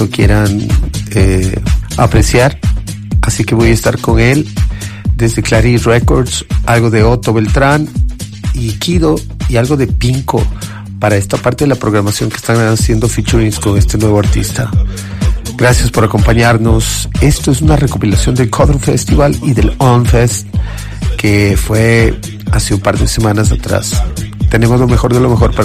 lo quieran apreciar. Así que voy a estar con él desde Clary Records, algo de Otto Beltrán y Kido y algo de Pinko para esta parte de la programación que están haciendo featurings con este nuevo artista. Gracias por acompañarnos. Esto es una recopilación del Codron Festival y del On Fest que fue hace un par de semanas atrás. Tenemos lo mejor de lo mejor para